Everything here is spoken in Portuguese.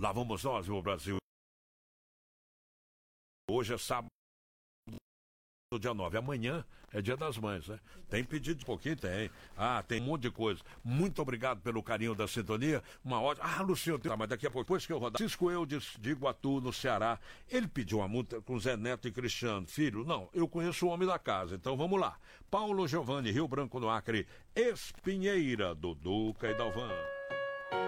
Lá vamos nós, meu Brasil. Hoje é sábado, dia 9. Amanhã é dia das mães, né? Tem pedido de pouquinho? Tem. Tem um monte de coisa. Muito obrigado pelo carinho da sintonia. Uma ótima... Luciano, mas daqui a pouco, depois que eu rodar... Cisco Eudes de Iguatu, no Ceará, ele pediu uma multa com Zé Neto e Cristiano. Filho, não, eu conheço o homem da casa, então vamos lá. Paulo Giovanni, Rio Branco, no Acre, Espinheira, do Duca e Dalvan.